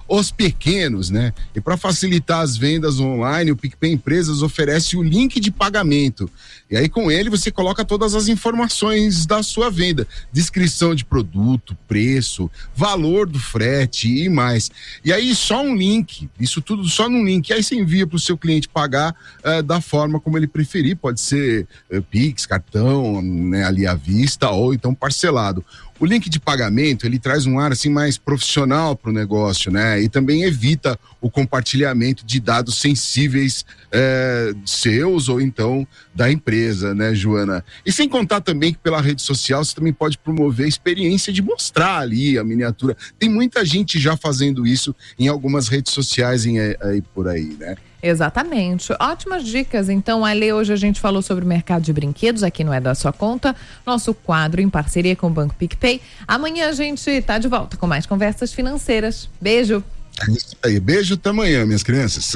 os pequenos, né? E para facilitar as vendas online, o PicPay Empresas oferece o link de pagamento. E aí com ele você coloca todas as informações da sua venda, descrição de produto, preço, valor do frete e mais. E aí só um link, isso tudo só num link. E aí você envia para o seu cliente pagar da forma como ele preferir, pode ser Pix, cartão, né, ali à vista ou então parcelado. O link de pagamento, ele traz um ar assim mais profissional para o negócio, né? E também evita o compartilhamento de dados sensíveis seus ou então da empresa, né, Joana? E sem contar também que pela rede social você também pode promover a experiência de mostrar ali a miniatura. Tem muita gente já fazendo isso em algumas redes sociais aí por aí, né? Exatamente. Ótimas dicas. Então, Ale, hoje a gente falou sobre o mercado de brinquedos, aqui não é da sua conta, nosso quadro em parceria com o Banco PicPay. Amanhã a gente tá de volta com mais conversas financeiras. Beijo. É isso aí. Beijo, até amanhã, minhas crianças.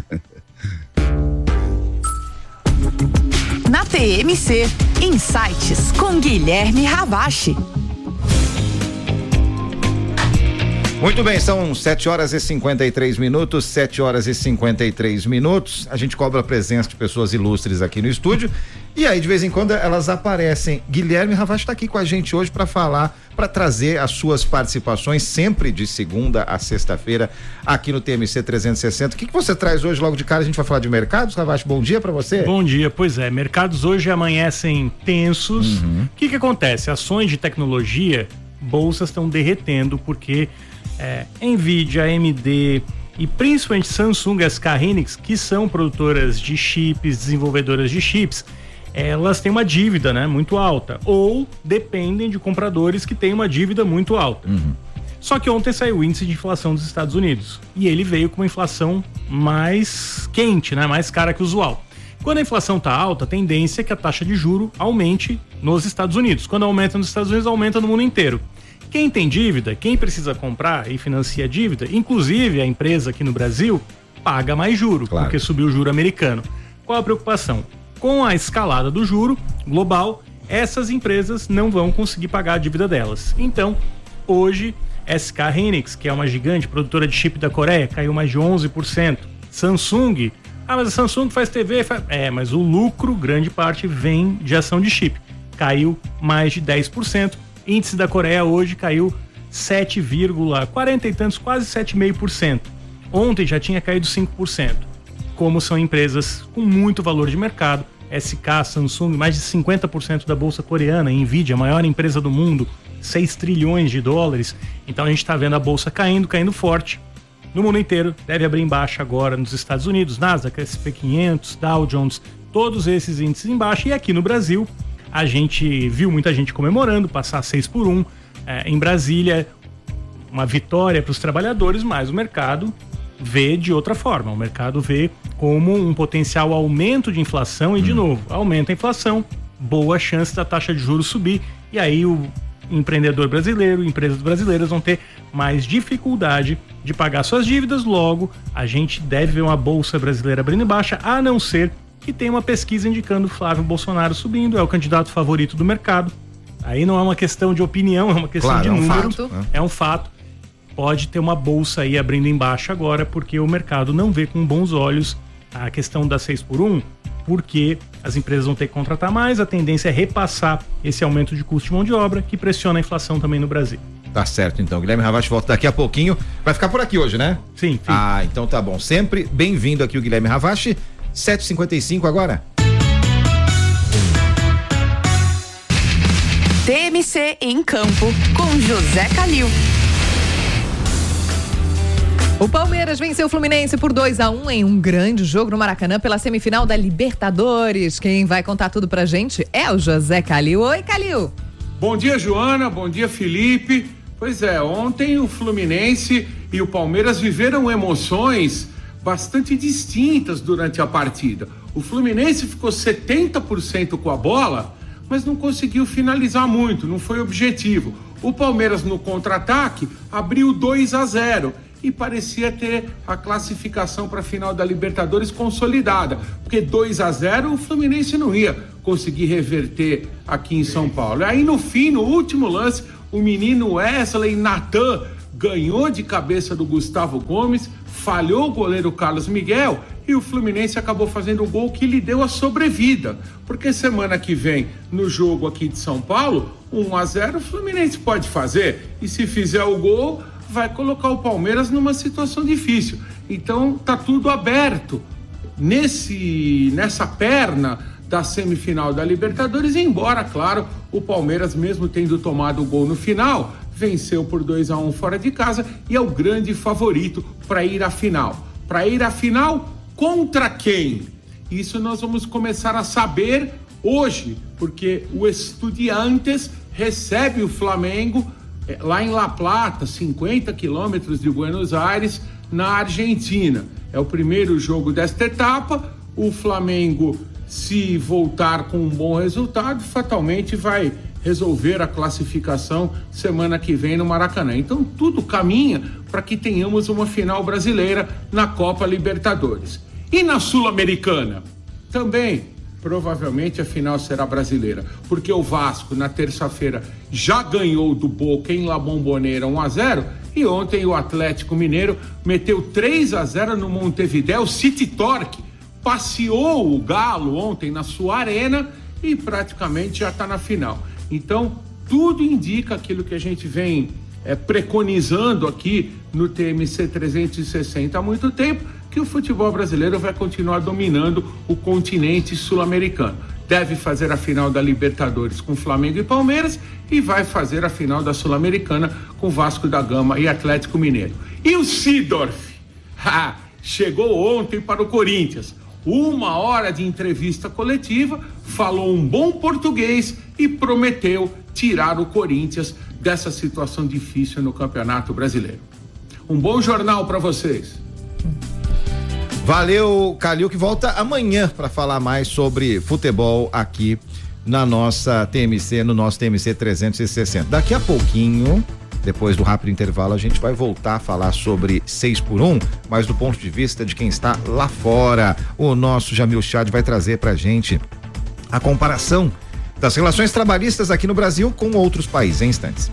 Na TMC, Insights com Guilherme Ravache. Muito bem, são 7h53, 7h53. A gente cobra a presença de pessoas ilustres aqui no estúdio. E aí, de vez em quando, elas aparecem. Guilherme Ravache está aqui com a gente hoje para falar, para trazer as suas participações, sempre de segunda a sexta-feira, aqui no TMC 360. O que você traz hoje? Logo de cara, a gente vai falar de mercados. Ravache, bom dia para você. Bom dia, pois é. Mercados hoje amanhecem tensos. O que acontece? Ações de tecnologia, bolsas estão derretendo, porque Nvidia, AMD e principalmente Samsung e SK Hynix, que são produtoras de chips, desenvolvedoras de chips, elas têm uma dívida, né, muito alta, ou dependem de compradores que têm uma dívida muito alta. Só que ontem saiu o índice de inflação dos Estados Unidos e ele veio com uma inflação mais quente, né, mais cara que o usual. Quando a inflação está alta, a tendência é que a taxa de juro aumente nos Estados Unidos. Quando aumenta nos Estados Unidos, aumenta no mundo inteiro. Quem tem dívida, quem precisa comprar e financia a dívida, inclusive a empresa aqui no Brasil, paga mais juro, claro, porque subiu o juro americano. Qual a preocupação? Com a escalada do juro global, essas empresas não vão conseguir pagar a dívida delas. Então, hoje, SK Hynix, que é uma gigante produtora de chip da Coreia, caiu mais de 11%. Samsung, mas a Samsung faz TV, mas o lucro, grande parte, vem de ação de chip. Caiu mais de 10%. Índice da Coreia hoje caiu 7,40 e tantos, quase 7,5%. Ontem já tinha caído 5%. Como são empresas com muito valor de mercado, SK, Samsung, mais de 50% da bolsa coreana, Nvidia, a maior empresa do mundo, 6 trilhões de dólares. Então a gente está vendo a bolsa caindo forte. No mundo inteiro, deve abrir em baixa agora nos Estados Unidos, Nasdaq, S&P 500, Dow Jones, todos esses índices em baixa. E aqui no Brasil, a gente viu muita gente comemorando, passar 6x1 em Brasília, uma vitória para os trabalhadores, mas o mercado vê de outra forma. O mercado vê como um potencial aumento de inflação e, de novo, aumenta a inflação, boa chance da taxa de juros subir, e aí o empreendedor brasileiro, empresas brasileiras vão ter mais dificuldade de pagar suas dívidas. Logo, a gente deve ver uma bolsa brasileira abrindo em baixa, a não ser que tem uma pesquisa indicando Flávio Bolsonaro subindo, é o candidato favorito do mercado. Aí não é uma questão de opinião, é uma questão de número, é um fato. Pode ter uma bolsa aí abrindo em baixa agora, porque o mercado não vê com bons olhos a questão da 6x1, porque as empresas vão ter que contratar mais, a tendência é repassar esse aumento de custo de mão de obra, que pressiona a inflação também no Brasil. Tá certo, então. Guilherme Ravache volta daqui a pouquinho. Vai ficar por aqui hoje, né? Sim. Então tá bom. Sempre bem-vindo aqui o Guilherme Ravache. 7h55 agora. TMC em campo com José Calil. O Palmeiras venceu o Fluminense por 2-1 em um grande jogo no Maracanã pela semifinal da Libertadores. Quem vai contar tudo pra gente é o José Calil. Oi, Calil. Bom dia, Joana. Bom dia, Felipe. Pois é, ontem o Fluminense e o Palmeiras viveram emoções bastante distintas durante a partida. O Fluminense ficou 70% com a bola, mas não conseguiu finalizar muito, não foi objetivo. O Palmeiras, no contra-ataque, abriu 2-0 e parecia ter a classificação para a final da Libertadores consolidada, porque 2-0 o Fluminense não ia conseguir reverter aqui em São Paulo. Aí no fim, no último lance, o menino Wesley Natan ganhou de cabeça do Gustavo Gomes, falhou o goleiro Carlos Miguel e o Fluminense acabou fazendo o gol que lhe deu a sobrevida. Porque semana que vem, no jogo aqui de São Paulo, 1-0 o Fluminense pode fazer. E se fizer o gol, vai colocar o Palmeiras numa situação difícil. Então tá tudo aberto nessa perna da semifinal da Libertadores, embora, claro, o Palmeiras, mesmo tendo tomado o gol no final, venceu por 2-1 fora de casa e é o grande favorito para ir à final. Para ir à final contra quem? Isso nós vamos começar a saber hoje, porque o Estudiantes recebe o Flamengo lá em La Plata, 50 quilômetros de Buenos Aires, na Argentina. É o primeiro jogo desta etapa. O Flamengo, se voltar com um bom resultado, fatalmente vai resolver a classificação semana que vem no Maracanã. Então tudo caminha para que tenhamos uma final brasileira na Copa Libertadores. E na Sul-Americana? Também, provavelmente a final será brasileira, porque o Vasco na terça-feira já ganhou do Boca em La Bombonera 1-0 e ontem o Atlético Mineiro meteu 3-0 no Montevidéu City Torque. Passeou o Galo ontem na sua arena e praticamente já está na final. Então, tudo indica aquilo que a gente vem preconizando aqui no TMC 360 há muito tempo, que o futebol brasileiro vai continuar dominando o continente sul-americano. Deve fazer a final da Libertadores com Flamengo e Palmeiras e vai fazer a final da Sul-Americana com Vasco da Gama e Atlético Mineiro. E o Seedorf? Chegou ontem para o Corinthians. 1 hora de entrevista coletiva, falou um bom português e prometeu tirar o Corinthians dessa situação difícil no Campeonato Brasileiro. Um bom jornal para vocês. Valeu, Calil, que volta amanhã para falar mais sobre futebol aqui na nossa TMC, no nosso TMC 360. Daqui a pouquinho, depois do rápido intervalo, a gente vai voltar a falar sobre 6x1, mas do ponto de vista de quem está lá fora. O nosso Jamil Chad vai trazer pra gente a comparação das relações trabalhistas aqui no Brasil com outros países em instantes.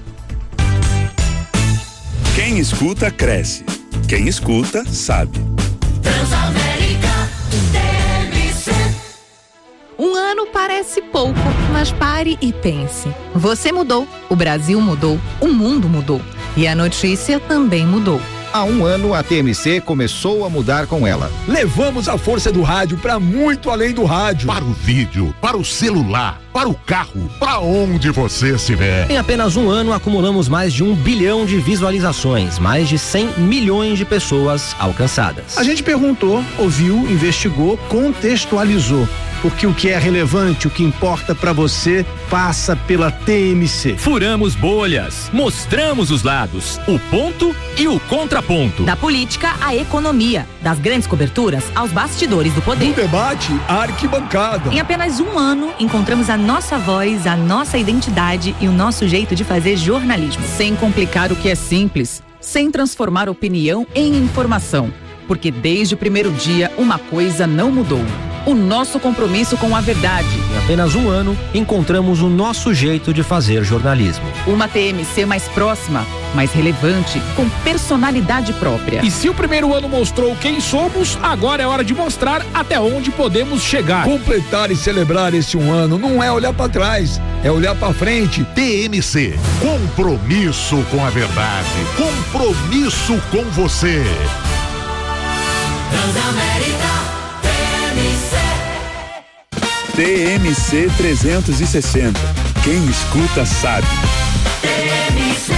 Quem escuta, cresce. Quem escuta, sabe. Transamérica TMC. Um ano parece pouco, mas pare e pense. Você mudou, o Brasil mudou, o mundo mudou. E a notícia também mudou. Há um ano, a TMC começou a mudar com ela. Levamos a força do rádio para muito além do rádio. Para o vídeo, para o celular, para o carro, para onde você estiver. Em apenas um ano, acumulamos mais de 1 bilhão de visualizações, mais de 100 milhões de pessoas alcançadas. A gente perguntou, ouviu, investigou, contextualizou. Porque o que é relevante, o que importa para você, passa pela TMC. Furamos bolhas, mostramos os lados, o ponto e o contraponto. Da política à economia, das grandes coberturas aos bastidores do poder. Do debate à arquibancada. Em apenas um ano, encontramos a nossa voz, a nossa identidade e o nosso jeito de fazer jornalismo. Sem complicar o que é simples, sem transformar opinião em informação. Porque desde o primeiro dia, uma coisa não mudou. O nosso compromisso com a verdade. Em apenas um ano, encontramos o nosso jeito de fazer jornalismo. Uma TMC mais próxima, mais relevante, com personalidade própria. E se o primeiro ano mostrou quem somos, agora é hora de mostrar até onde podemos chegar. Completar e celebrar esse um ano não é olhar para trás, é olhar para frente. TMC, compromisso com a verdade, compromisso com você. Transamérica TMC 360. Quem escuta sabe. TMC.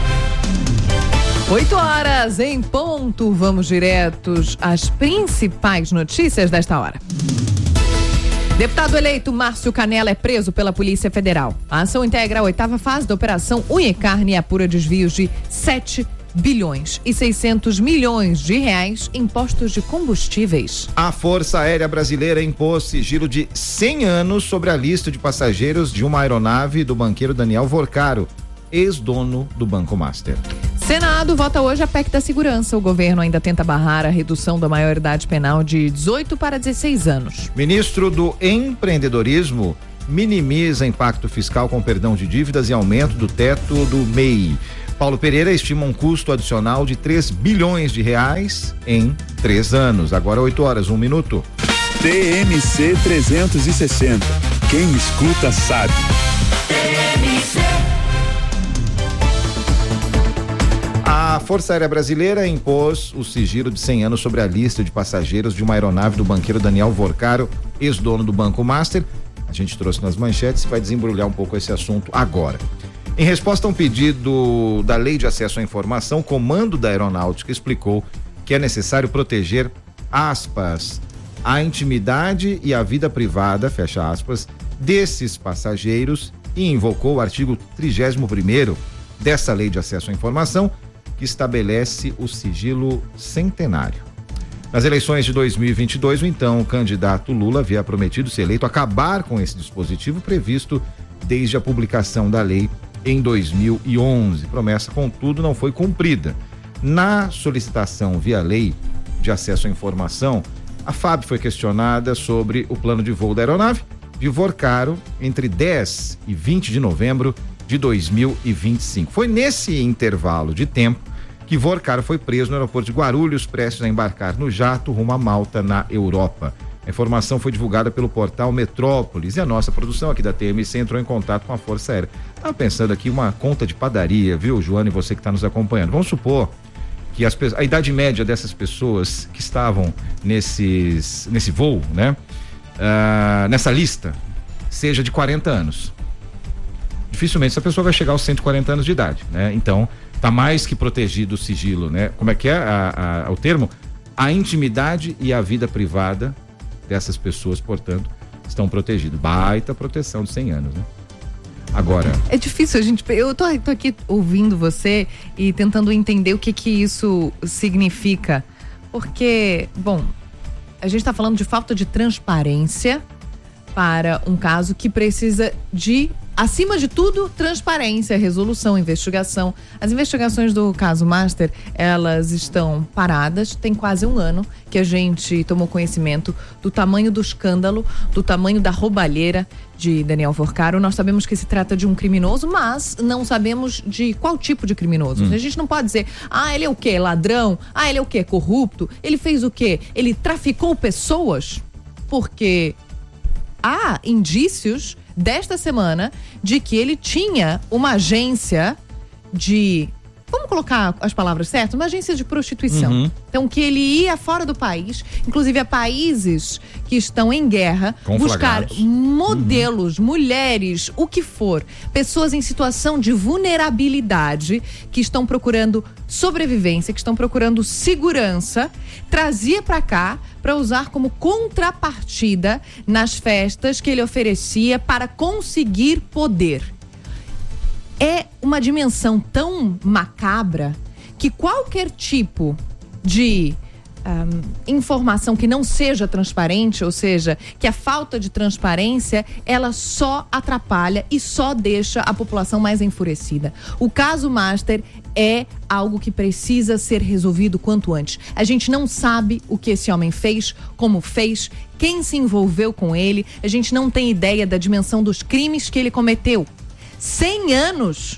8 horas em ponto. Vamos diretos às principais notícias desta hora. Deputado eleito Márcio Canela é preso pela Polícia Federal. A ação integra a 8ª fase da Operação Unha e Carne e apura desvios de 7 bilhões e 600 milhões de reais em postos de combustíveis. A Força Aérea Brasileira impôs sigilo de 100 anos sobre a lista de passageiros de uma aeronave do banqueiro Daniel Vorcaro, ex-dono do Banco Master. Senado vota hoje a PEC da segurança. O governo ainda tenta barrar a redução da maioridade penal de 18 para 16 anos. Ministro do Empreendedorismo minimiza impacto fiscal com perdão de dívidas e aumento do teto do MEI. Paulo Pereira estima um custo adicional de 3 bilhões de reais em 3 anos. Agora 8h01. TMC 360. Quem escuta sabe. A Força Aérea Brasileira impôs o sigilo de 100 anos sobre a lista de passageiros de uma aeronave do banqueiro Daniel Vorcaro, ex-dono do Banco Master. A gente trouxe nas manchetes e vai desembrulhar um pouco esse assunto agora. Em resposta a um pedido da Lei de Acesso à Informação, o Comando da Aeronáutica explicou que é necessário proteger, aspas, a intimidade e a vida privada, fecha aspas, desses passageiros e invocou o artigo 31º dessa Lei de Acesso à Informação, que estabelece o sigilo centenário. Nas eleições de 2022, o então candidato Lula havia prometido, se eleito, acabar com esse dispositivo previsto desde a publicação da lei em 2011. Promessa, contudo, não foi cumprida. Na solicitação via Lei de Acesso à Informação, a FAB foi questionada sobre o plano de voo da aeronave de Vorcaro entre 10 e 20 de novembro de 2025. Foi nesse intervalo de tempo que Vorcaro foi preso no aeroporto de Guarulhos, prestes a embarcar no jato rumo a Malta, na Europa. A informação foi divulgada pelo portal Metrópolis e a nossa produção aqui da TMC entrou em contato com a Força Aérea. Estava pensando aqui uma conta de padaria, viu, Joana, e você que está nos acompanhando. Vamos supor que a idade média dessas pessoas que estavam nesse voo, né, nessa lista, seja de 40 anos. Dificilmente essa pessoa vai chegar aos 140 anos de idade, né? Então, tá mais que protegido o sigilo, né? Como é que é o termo? A intimidade e a vida privada dessas pessoas, portanto, estão protegidos. Baita proteção de 100 anos, né? Agora... É difícil, eu tô aqui ouvindo você e tentando entender o que isso significa. Porque, bom, a gente tá falando de falta de transparência para um caso que precisa de, acima de tudo, transparência, resolução, investigação. As investigações do caso Master, elas estão paradas, tem quase um ano que a gente tomou conhecimento do tamanho do escândalo, do tamanho da roubalheira de Daniel Vorcaro. Nós sabemos que se trata de um criminoso, mas não sabemos de qual tipo de criminoso. A gente não pode dizer, ele é o quê? Ladrão? Ele é o quê? Corrupto? Ele fez o quê? Ele traficou pessoas? Porque há indícios desta semana de que ele tinha uma agência de, vamos colocar as palavras certas, uma agência de prostituição. Então, que ele ia fora do país, inclusive a países que estão em guerra, buscar modelos, mulheres, o que for, pessoas em situação de vulnerabilidade, que estão procurando sobrevivência, que estão procurando segurança, trazia para cá para usar como contrapartida nas festas que ele oferecia para conseguir poder. É uma dimensão tão macabra que qualquer tipo de informação que não seja transparente, ou seja, que a falta de transparência, ela só atrapalha e só deixa a população mais enfurecida. O caso Master é algo que precisa ser resolvido quanto antes. A gente não sabe o que esse homem fez, como fez, quem se envolveu com ele, a gente não tem ideia da dimensão dos crimes que ele cometeu. 100 anos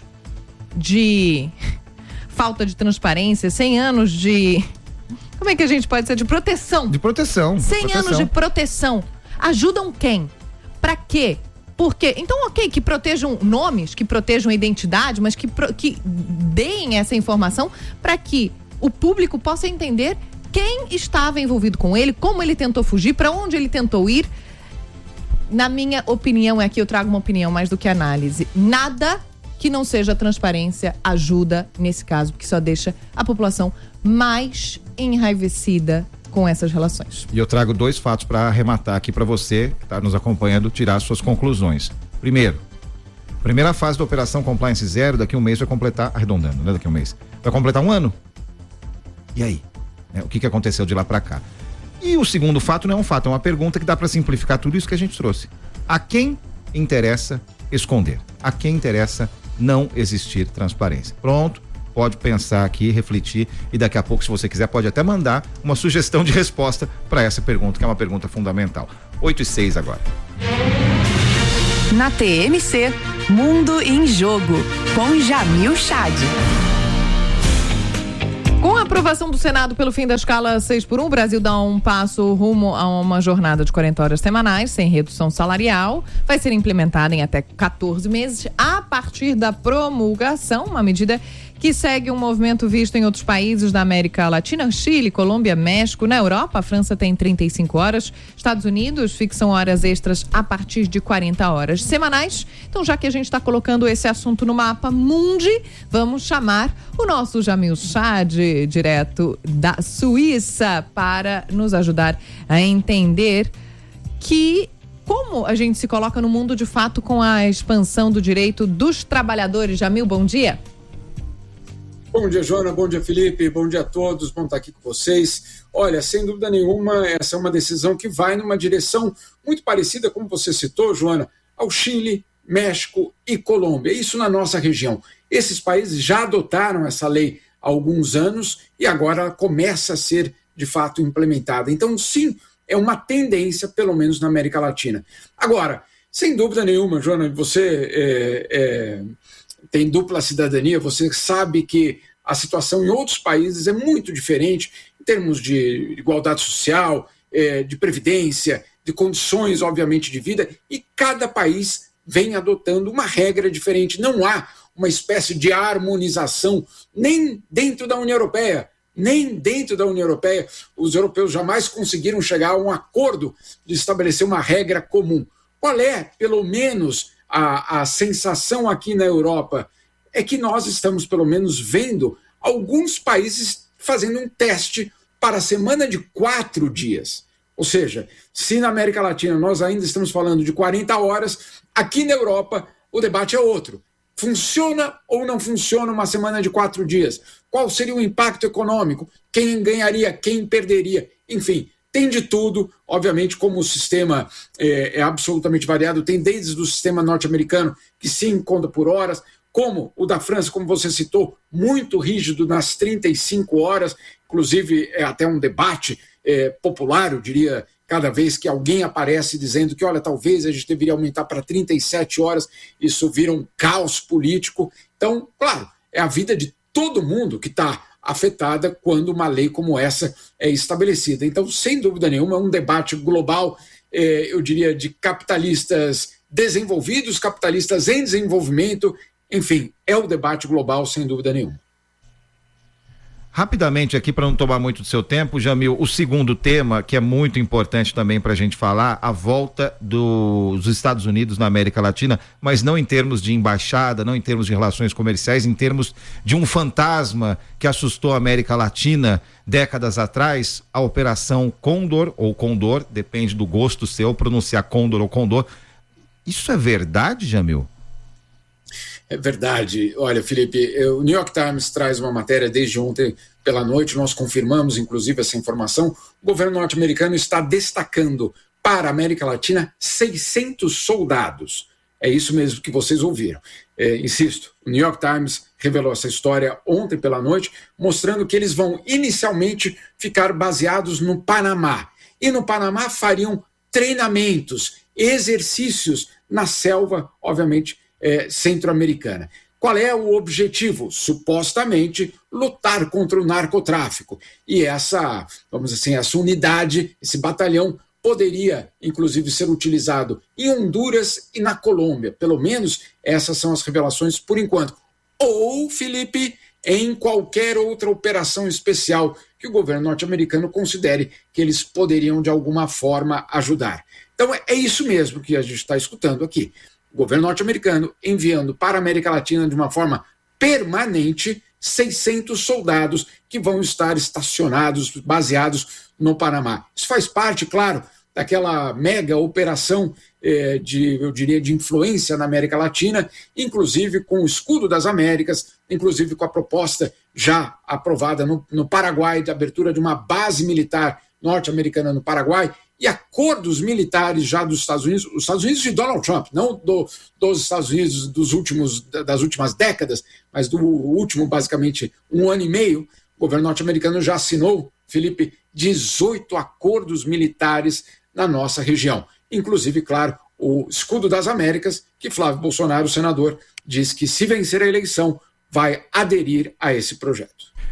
de falta de transparência, 100 anos de... Como é que a gente pode dizer? De proteção. De proteção. 100 anos de proteção. Ajudam quem? Pra quê? Por quê? Então, ok, que protejam nomes, que protejam identidade, mas que deem essa informação para que o público possa entender quem estava envolvido com ele, como ele tentou fugir, para onde ele tentou ir. Na minha opinião, aqui eu trago uma opinião mais do que análise. Nada que não seja transparência ajuda nesse caso, porque só deixa a população mais enraivecida com essas relações. E eu trago 2 fatos para arrematar aqui para você que está nos acompanhando tirar suas conclusões. Primeiro, primeira fase da Operação Compliance Zero, daqui a um mês vai completar, arredondando, né? Daqui a um mês, vai completar 1 ano. E aí? O que aconteceu de lá para cá? E o segundo fato não é um fato, é uma pergunta que dá para simplificar tudo isso que a gente trouxe. A quem interessa esconder? A quem interessa não existir transparência? Pronto, pode pensar aqui, refletir e daqui a pouco, se você quiser, pode até mandar uma sugestão de resposta para essa pergunta, que é uma pergunta fundamental. 8h06 agora. Na TMC, Mundo em Jogo, com Jamil Chad. Com a aprovação do Senado pelo fim da escala 6x1, o Brasil dá um passo rumo a uma jornada de 40 horas semanais, sem redução salarial. Vai ser implementada em até 14 meses, a partir da promulgação, uma medida que segue um movimento visto em outros países da América Latina, Chile, Colômbia, México. Na Europa, a França tem 35 horas, Estados Unidos fixam horas extras a partir de 40 horas semanais. Então, já que a gente está colocando esse assunto no mapa mundi, vamos chamar o nosso Jamil Chad, direto da Suíça, para nos ajudar a entender como a gente se coloca no mundo de fato com a expansão do direito dos trabalhadores. Jamil, bom dia. Bom dia, Joana, bom dia, Felipe, bom dia a todos, bom estar aqui com vocês. Olha, sem dúvida nenhuma, essa é uma decisão que vai numa direção muito parecida, como você citou, Joana, ao Chile, México e Colômbia, isso na nossa região. Esses países já adotaram essa lei há alguns anos e agora ela começa a ser, de fato, implementada. Então, sim, é uma tendência, pelo menos na América Latina. Agora, sem dúvida nenhuma, Joana, você tem dupla cidadania, você sabe que a situação em outros países é muito diferente em termos de igualdade social, de previdência, de condições, obviamente, de vida, e cada país vem adotando uma regra diferente. Não há uma espécie de harmonização nem dentro da União Europeia, nem dentro da União Europeia. Os europeus jamais conseguiram chegar a um acordo de estabelecer uma regra comum. Qual é, pelo menos, a sensação aqui na Europa? É que nós estamos, pelo menos, vendo alguns países fazendo um teste para a semana de 4 dias. Ou seja, se na América Latina nós ainda estamos falando de 40 horas, aqui na Europa o debate é outro. Funciona ou não funciona uma semana de 4 dias? Qual seria o impacto econômico? Quem ganharia? Quem perderia? Enfim, tem de tudo. Obviamente, como o sistema é absolutamente variado, tem desde o sistema norte-americano, que sim, conta por horas, como o da França, como você citou, muito rígido nas 35 horas, inclusive é até um debate popular, eu diria, cada vez que alguém aparece dizendo que, olha, talvez a gente deveria aumentar para 37 horas, isso vira um caos político. Então, claro, é a vida de todo mundo que está afetada quando uma lei como essa é estabelecida. Então, sem dúvida nenhuma, é um debate global, eu diria, de capitalistas desenvolvidos, capitalistas em desenvolvimento, enfim, é o debate global, sem dúvida nenhuma. Rapidamente aqui, para não tomar muito do seu tempo, Jamil, o segundo tema, que é muito importante também para a gente falar, a volta dos Estados Unidos na América Latina, mas não em termos de embaixada, não em termos de relações comerciais, em termos de um fantasma que assustou a América Latina décadas atrás, a Operação Condor, ou Condor, depende do gosto seu, pronunciar Condor ou Condor. Isso é verdade, Jamil? É verdade. Olha, Felipe, o New York Times traz uma matéria desde ontem pela noite, nós confirmamos, inclusive, essa informação. O governo norte-americano está destacando para a América Latina 600 soldados. É isso mesmo que vocês ouviram. Insisto, o New York Times revelou essa história ontem pela noite, mostrando que eles vão inicialmente ficar baseados no Panamá. E no Panamá fariam treinamentos, exercícios na selva, obviamente, centro-americana. Qual é o objetivo? Supostamente lutar contra o narcotráfico. E essa, vamos dizer assim, essa unidade, esse batalhão poderia, inclusive, ser utilizado em Honduras e na Colômbia. Pelo menos essas são as revelações por enquanto. Ou, Felipe, em qualquer outra operação especial que o governo norte-americano considere que eles poderiam, de alguma forma, ajudar. Então, é isso mesmo que a gente está escutando aqui. O governo norte-americano enviando para a América Latina de uma forma permanente 600 soldados que vão estar estacionados, baseados no Panamá. Isso faz parte, claro, daquela mega operação eu diria, de influência na América Latina, inclusive com o Escudo das Américas, inclusive com a proposta já aprovada no Paraguai de abertura de uma base militar norte-americana no Paraguai, e acordos militares já dos Estados Unidos, os Estados Unidos de Donald Trump, não dos Estados Unidos das últimas décadas, mas do último, basicamente, 1 ano e meio. O governo norte-americano já assinou, Felipe, 18 acordos militares na nossa região. Inclusive, claro, o Escudo das Américas, que Flávio Bolsonaro, o senador, diz que se vencer a eleição, vai aderir a esse projeto.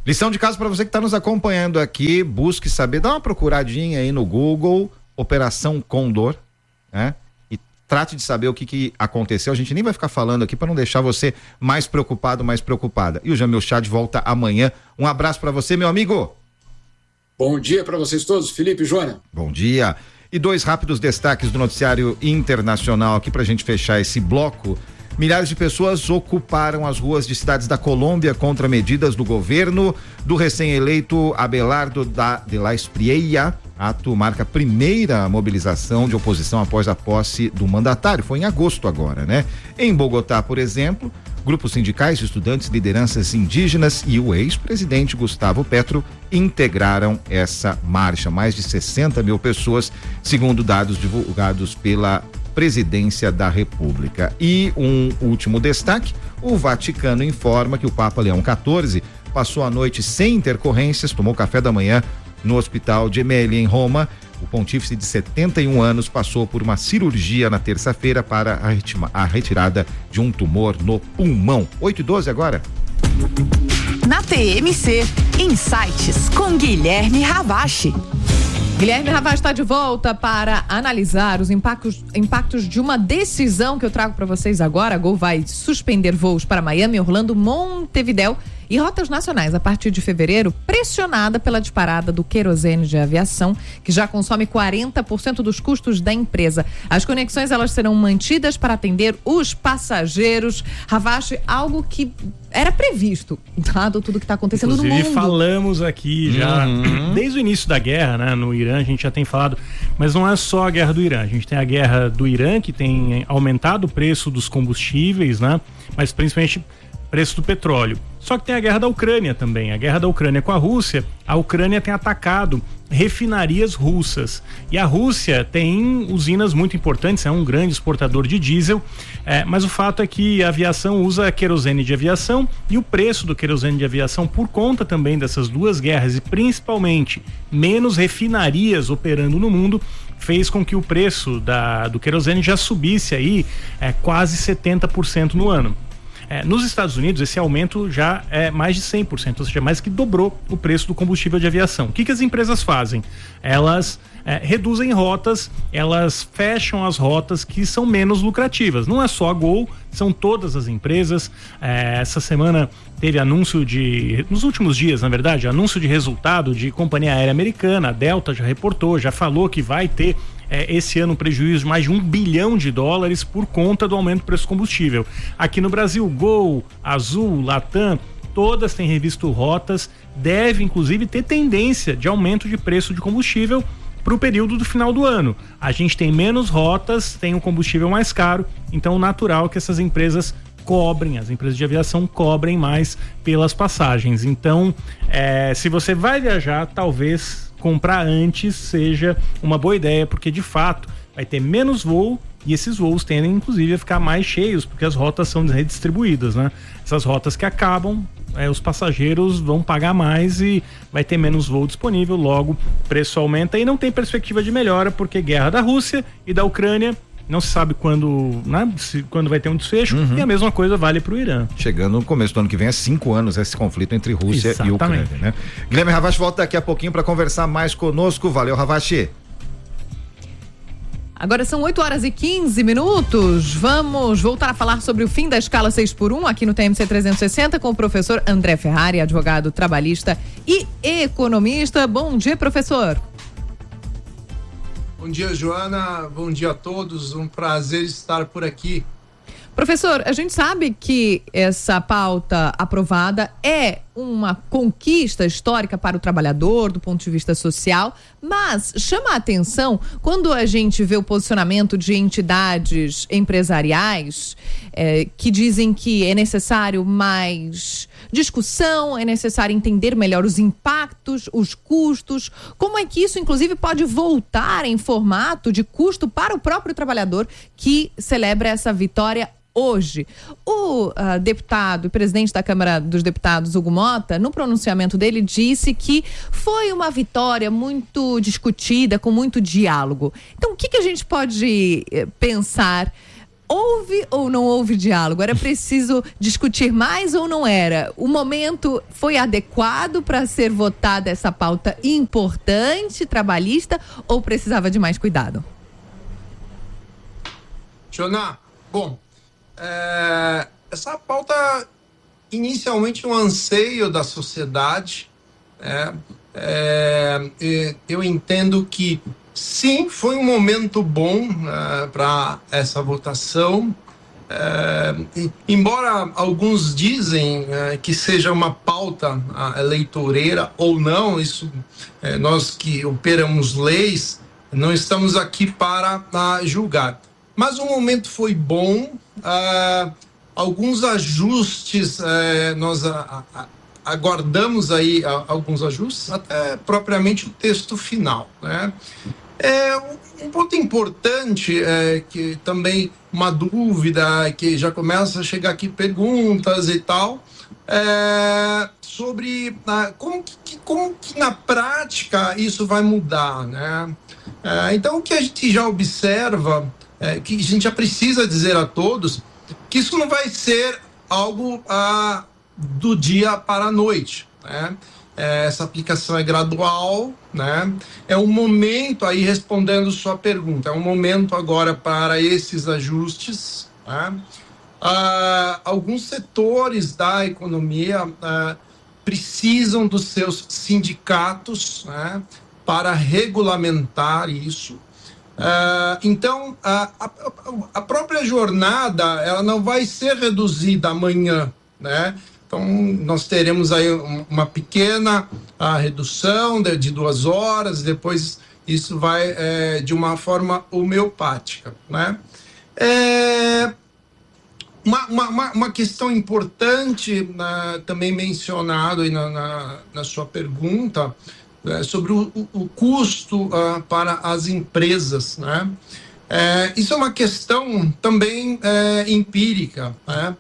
Lição de casa para você que está nos acompanhando aqui, busque saber, dá uma procuradinha aí no Google, Operação Condor, né? E trate de saber o que aconteceu. A gente nem vai ficar falando aqui para não deixar você mais preocupado, mais preocupada. E o Jamil Chad volta amanhã. Um abraço para você, meu amigo. Bom dia para vocês todos, Felipe e Joana. Bom dia. E 2 rápidos destaques do noticiário internacional aqui pra gente fechar esse bloco. Milhares de pessoas ocuparam as ruas de cidades da Colômbia contra medidas do governo do recém-eleito Abelardo de la Espriella. Ato marca a primeira mobilização de oposição após a posse do mandatário. Foi em agosto agora, né? Em Bogotá, por exemplo, grupos sindicais, estudantes, lideranças indígenas e o ex-presidente Gustavo Petro integraram essa marcha. Mais de 60 mil pessoas, segundo dados divulgados pela Presidência da República. E um último destaque: o Vaticano informa que o Papa Leão XIV passou a noite sem intercorrências, tomou café da manhã no Hospital Gemelli, em Roma. O pontífice de 71 anos passou por uma cirurgia na terça-feira para a retirada de um tumor no pulmão. 8h12 agora. Na TMC, Insights com Guilherme Ravache. Guilherme Ravache está de volta para analisar os impactos de uma decisão que eu trago para vocês agora. A Gol vai suspender voos para Miami, Orlando, Montevidéu e rotas nacionais a partir de fevereiro, pressionada pela disparada do querosene de aviação, que já consome 40% dos custos da empresa. As conexões, elas serão mantidas para atender os passageiros. Ravache, algo que era previsto, dado tudo que está acontecendo no mundo. Inclusive, falamos aqui já, desde o início da guerra, né, no Irã, a gente já tem falado, mas não é só a guerra do Irã. A gente tem a guerra do Irã, que tem aumentado o preço dos combustíveis, né, mas principalmente preço do petróleo. Só que tem a guerra da Ucrânia também. A guerra da Ucrânia com a Rússia. A Ucrânia tem atacado refinarias russas. E a Rússia tem usinas muito importantes, é um grande exportador de diesel, mas o fato é que a aviação usa querosene de aviação e o preço do querosene de aviação, por conta também dessas duas guerras e principalmente menos refinarias operando no mundo, fez com que o preço do querosene já subisse aí quase 70% no ano. Nos Estados Unidos, esse aumento já é mais de 100%, ou seja, mais que dobrou o preço do combustível de aviação. O que as empresas fazem? Elas reduzem rotas, elas fecham as rotas que são menos lucrativas. Não é só a Gol, são todas as empresas. Essa semana teve anúncio nos últimos dias, na verdade, anúncio de resultado de companhia aérea americana. A Delta já reportou, já falou que vai ter esse ano um prejuízo de mais de $1 bilhão por conta do aumento do preço do combustível. Aqui no Brasil, Gol, Azul, Latam, todas têm revisto rotas, deve inclusive ter tendência de aumento de preço de combustível para o período do final do ano. A gente tem menos rotas, tem um combustível mais caro, então natural que essas empresas as empresas de aviação cobrem mais pelas passagens. Então, se você vai viajar, talvez comprar antes seja uma boa ideia, porque de fato vai ter menos voo e esses voos tendem inclusive a ficar mais cheios, porque as rotas são redistribuídas, né? Essas rotas que acabam, os passageiros vão pagar mais e vai ter menos voo disponível, logo o preço aumenta e não tem perspectiva de melhora, porque guerra da Rússia e da Ucrânia, não se sabe quando, né, quando vai ter um desfecho, e a mesma coisa vale para o Irã. Chegando no começo do ano que vem, 5 anos esse conflito entre Rússia e Ucrânia, né? Guilherme Ravache volta daqui a pouquinho para conversar mais conosco. Valeu, Ravache. Agora são 8h15. Vamos voltar a falar sobre o fim da escala 6x1 aqui no TMC 360 com o professor André Ferrari, advogado trabalhista e economista. Bom dia, professor. Bom dia, Joana. Bom dia a todos. Um prazer estar por aqui. Professor, a gente sabe que essa pauta aprovada é uma conquista histórica para o trabalhador do ponto de vista social, mas chama a atenção quando a gente vê o posicionamento de entidades empresariais que dizem que é necessário mais discussão, é necessário entender melhor os impactos, os custos, como é que isso inclusive pode voltar em formato de custo para o próprio trabalhador que celebra essa vitória hoje. O deputado e presidente da Câmara dos Deputados, Hugo Mota, no pronunciamento dele, disse que foi uma vitória muito discutida, com muito diálogo. Então, o que a gente pode pensar houve ou não houve diálogo? Era preciso discutir mais ou não era? O momento foi adequado para ser votada essa pauta importante, trabalhista, ou precisava de mais cuidado? Joana, bom, essa pauta inicialmente um anseio da sociedade, eu entendo que sim, foi um momento bom para essa votação, embora alguns dizem que seja uma pauta eleitoreira ou não, isso nós que operamos leis não estamos aqui para julgar, mas o momento foi bom, alguns ajustes, nós aguardamos aí alguns ajustes, até propriamente o texto final, né? Um ponto importante que também uma dúvida que já começa a chegar aqui perguntas e tal, sobre como que na prática isso vai mudar, né? Então o que a gente já observa, que a gente já precisa dizer a todos, que isso não vai ser algo do dia para a noite, né? Essa aplicação é gradual, né? É um momento, aí respondendo sua pergunta, é um momento agora para esses ajustes, né? Alguns setores da economia precisam dos seus sindicatos, né, para regulamentar isso. Então, a própria jornada, ela não vai ser reduzida amanhã, né? Então, nós teremos aí uma pequena redução de 2 horas, depois isso vai de uma forma homeopática, né? Uma questão importante, também mencionado aí na sua pergunta, sobre o custo para as empresas, né? Isso é uma questão também empírica, né?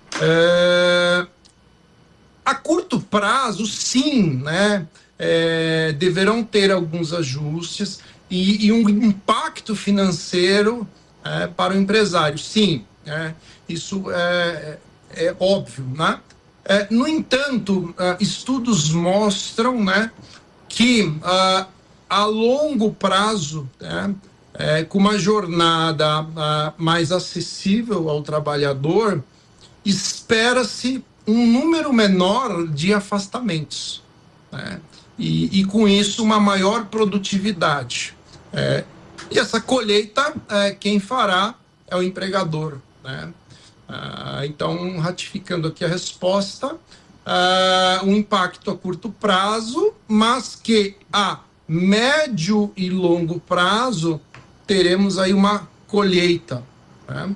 A curto prazo, sim, né? Deverão ter alguns ajustes e um impacto financeiro para o empresário, sim, isso é óbvio, né? No entanto, estudos mostram, né, que a longo prazo, com uma jornada mais acessível ao trabalhador, espera-se um número menor de afastamentos, né? E com isso uma maior produtividade. E essa colheita, quem fará é o empregador, né? Então, ratificando aqui a resposta, um impacto a curto prazo, mas que a médio e longo prazo teremos aí uma colheita, né?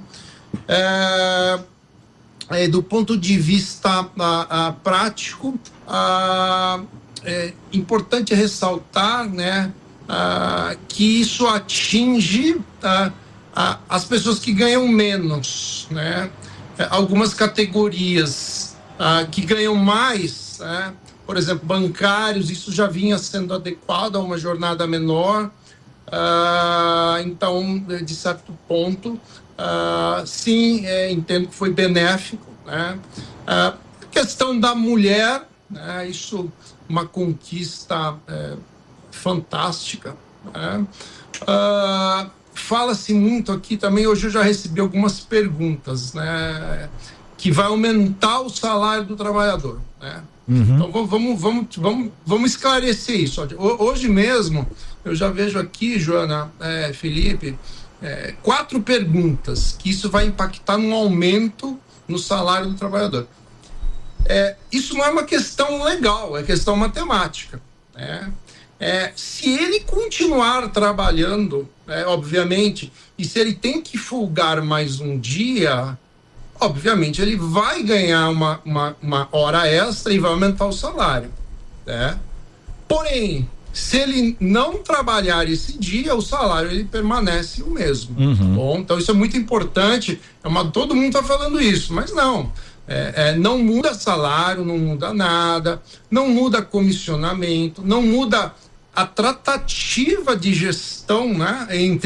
Do ponto de vista prático, é importante ressaltar, né, que isso atinge as pessoas que ganham menos, né? Algumas categorias que ganham mais, por exemplo, bancários, isso já vinha sendo adequado a uma jornada menor, então, de certo ponto, sim, entendo que foi benéfico, né? A questão da mulher, né? Isso uma conquista fantástica, né? Fala-se muito aqui também, hoje eu já recebi algumas perguntas, né, que vai aumentar o salário do trabalhador, né? Então vamos esclarecer isso. Hoje mesmo eu já vejo aqui, Joana, Felipe, 4 perguntas que isso vai impactar num aumento no salário do trabalhador. Isso não é uma questão legal, é questão matemática, né? Se ele continuar trabalhando, obviamente, e se ele tem que folgar mais um dia, obviamente ele vai ganhar uma hora extra e vai aumentar o salário, né? Porém, se ele não trabalhar esse dia, o salário ele permanece o mesmo. Bom, então isso é muito importante. Todo mundo está falando isso, mas não. Não muda salário, não muda nada, não muda comissionamento, não muda a tratativa de gestão, né, entre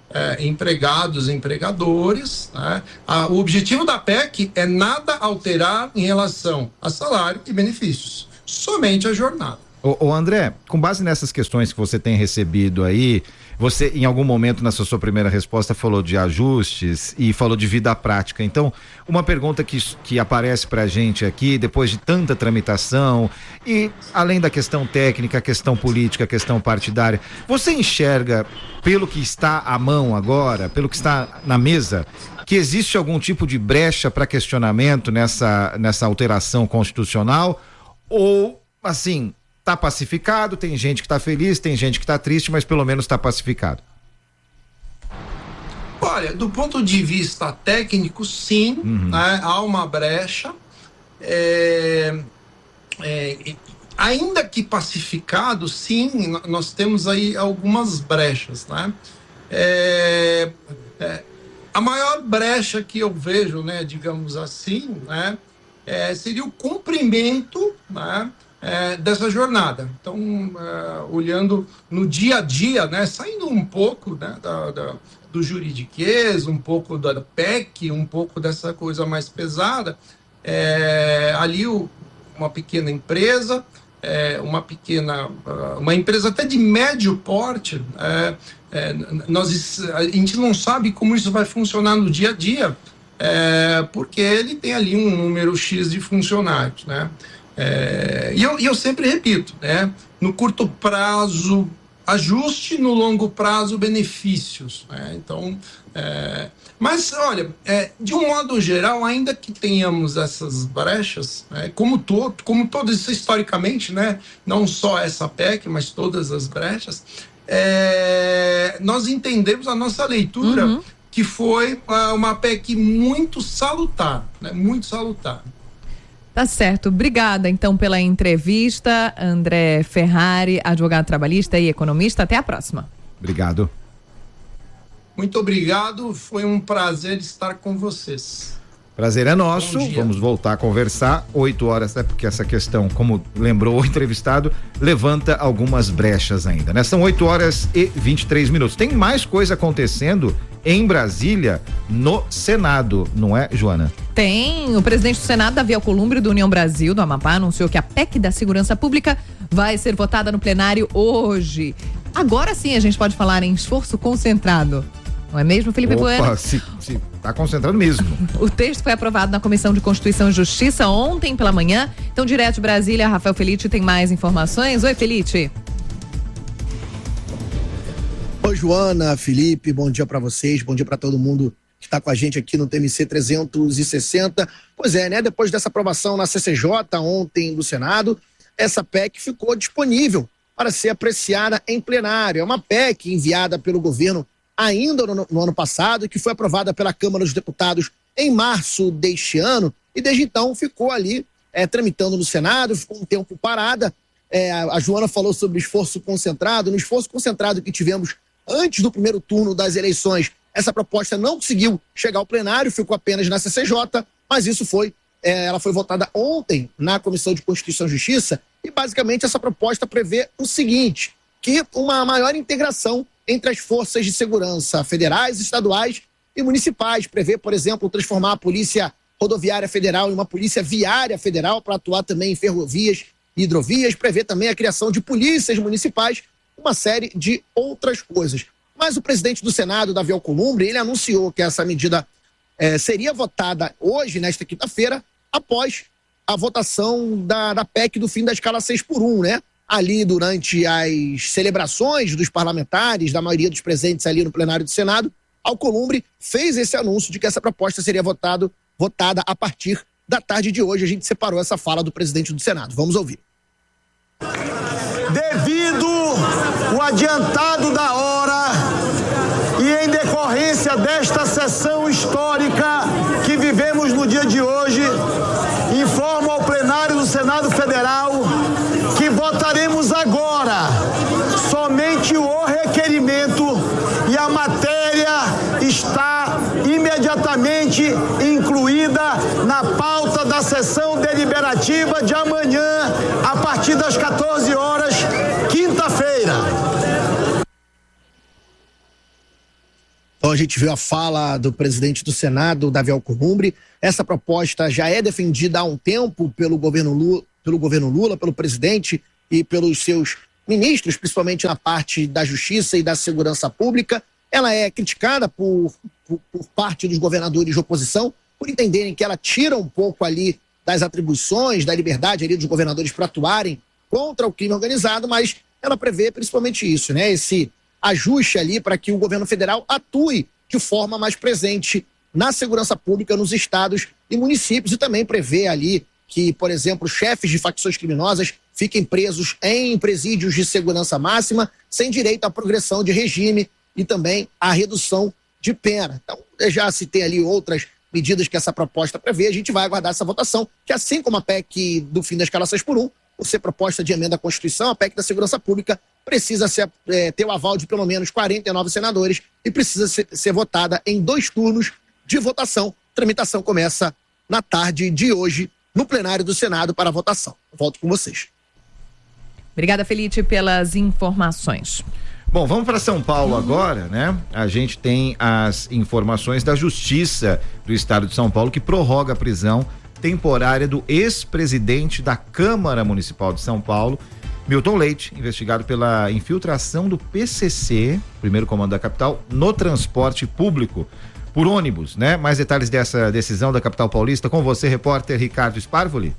empregados e empregadores, né? O objetivo da PEC é nada alterar em relação a salário e benefícios, somente a jornada. Ô André, com base nessas questões que você tem recebido aí, você em algum momento nessa sua primeira resposta falou de ajustes e falou de vida prática. Então, uma pergunta que aparece pra gente aqui, depois de tanta tramitação e além da questão técnica, a questão política, a questão partidária, você enxerga, pelo que está à mão agora, pelo que está na mesa, que existe algum tipo de brecha para questionamento nessa alteração constitucional? Ou, assim, tá pacificado, tem gente que tá feliz, tem gente que tá triste, mas pelo menos tá pacificado? Olha, do ponto de vista técnico, sim, né, há uma brecha, ainda que pacificado, sim, nós temos aí algumas brechas, né? A maior brecha que eu vejo, né, digamos assim, né, seria o cumprimento, né, dessa jornada. Então, olhando no dia a dia, né, saindo um pouco, né, do juridiquês, um pouco da PEC, um pouco dessa coisa mais pesada, ali uma pequena empresa, uma empresa até de médio porte, a gente não sabe como isso vai funcionar no dia a dia, porque ele tem ali um número X de funcionários, né? E eu sempre repito, né? No curto prazo, ajuste, no longo prazo, benefícios, né? Então, mas olha, de um modo geral, ainda que tenhamos essas brechas, como todo isso historicamente, né? Não só essa PEC, mas todas as brechas, nós entendemos a nossa leitura, que foi uma PEC muito salutar, né? Muito salutar. Tá certo. Obrigada, então, pela entrevista. André Ferrari, advogado trabalhista e economista. Até a próxima. Obrigado. Muito obrigado. Foi um prazer estar com vocês. Prazer é nosso. Vamos voltar a conversar 8 horas, até porque essa questão, como lembrou o entrevistado, levanta algumas brechas ainda, né? São 8 horas e 23 minutos. Tem mais coisa acontecendo em Brasília, no Senado, não é, Joana? Tem. O presidente do Senado, Davi Alcolumbre, do União Brasil, do Amapá, anunciou que a PEC da Segurança Pública vai ser votada no plenário hoje. Agora sim a gente pode falar em esforço concentrado. Não é mesmo, Felipe Bueno? Se tá concentrado mesmo. O texto foi aprovado na Comissão de Constituição e Justiça ontem pela manhã. Então, direto de Brasília, Rafael Felite tem mais informações. Oi, Felite. Oi, Joana, Felipe, bom dia para vocês, bom dia para todo mundo que está com a gente aqui no TMC 360. Pois é, né? Depois dessa aprovação na CCJ ontem do Senado, essa PEC ficou disponível para ser apreciada em plenário. É uma PEC enviada pelo governo ainda no ano passado, que foi aprovada pela Câmara dos Deputados em março deste ano, e desde então ficou ali tramitando no Senado, ficou um tempo parada. A Joana falou sobre esforço concentrado. No esforço concentrado que tivemos antes do primeiro turno das eleições, essa proposta não conseguiu chegar ao plenário, ficou apenas na CCJ, mas isso ela foi votada ontem na Comissão de Constituição e Justiça, e basicamente essa proposta prevê o seguinte, que uma maior integração entre as forças de segurança federais, estaduais e municipais. Prevê, por exemplo, transformar a Polícia Rodoviária Federal em uma Polícia Viária Federal para atuar também em ferrovias e hidrovias. Prevê também a criação de polícias municipais, uma série de outras coisas. Mas o presidente do Senado, Davi Alcolumbre, ele anunciou que essa medida seria votada hoje, nesta quinta-feira, após a votação da PEC do fim da escala 6x1, né? Ali durante as celebrações dos parlamentares, da maioria dos presentes ali no plenário do Senado, Alcolumbre fez esse anúncio de que essa proposta seria votada a partir da tarde de hoje. A gente separou essa fala do presidente do Senado. Vamos ouvir. Devido o adiantado da hora e em decorrência desta sessão histórica que vivemos no dia de hoje, informo ao plenário do Senado Federal que votaremos agora somente o requerimento e a matéria está imediatamente incluída na pauta da sessão deliberativa de amanhã, a partir das 14 horas, quinta-feira. Então a gente viu a fala do presidente do Senado, Davi Alcolumbre. Essa proposta já é defendida há um tempo pelo governo Lula, pelo presidente e pelos seus ministros, principalmente na parte da Justiça e da Segurança Pública. Ela é criticada por parte dos governadores de oposição, por entenderem que ela tira um pouco ali das atribuições, da liberdade ali dos governadores para atuarem contra o crime organizado, mas ela prevê principalmente isso, né? Esse ajuste ali para que o governo federal atue de forma mais presente na segurança pública nos estados e municípios, e também prevê ali que, por exemplo, chefes de facções criminosas fiquem presos em presídios de segurança máxima, sem direito à progressão de regime e também à redução de pena. Então, já se tem ali outras medidas que essa proposta prevê, a gente vai aguardar essa votação, que assim como a PEC do fim da escala 6x1, por ser proposta de emenda à Constituição, a PEC da Segurança Pública precisa ter o aval de pelo menos 49 senadores e precisa ser votada em 2 turnos de votação. A tramitação começa na tarde de hoje no plenário do Senado para a votação. Volto com vocês. Obrigada, Felipe, pelas informações. Bom, vamos para São Paulo agora, né? A gente tem as informações da Justiça do Estado de São Paulo que prorroga a prisão temporária do ex-presidente da Câmara Municipal de São Paulo, Milton Leite, investigado pela infiltração do PCC, primeiro comando da capital, no transporte público por ônibus, né? Mais detalhes dessa decisão da capital paulista com você, repórter Ricardo Sparvoli.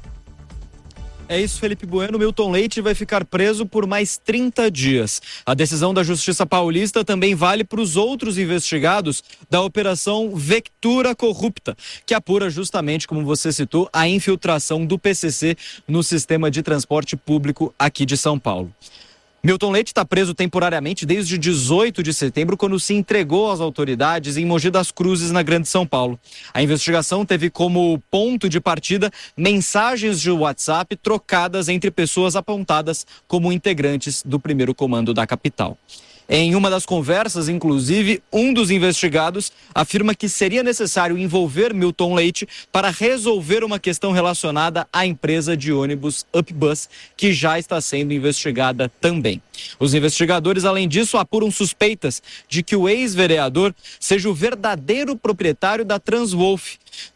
É isso, Felipe Bueno. Milton Leite vai ficar preso por mais 30 dias. A decisão da Justiça Paulista também vale para os outros investigados da Operação Vectura Corrupta, que apura justamente, como você citou, a infiltração do PCC no sistema de transporte público aqui de São Paulo. Milton Leite está preso temporariamente desde 18 de setembro, quando se entregou às autoridades em Mogi das Cruzes, na Grande São Paulo. A investigação teve como ponto de partida mensagens de WhatsApp trocadas entre pessoas apontadas como integrantes do primeiro comando da capital. Em uma das conversas, inclusive, um dos investigados afirma que seria necessário envolver Milton Leite para resolver uma questão relacionada à empresa de ônibus Upbus, que já está sendo investigada também. Os investigadores, além disso, apuram suspeitas de que o ex-vereador seja o verdadeiro proprietário da Transwolf,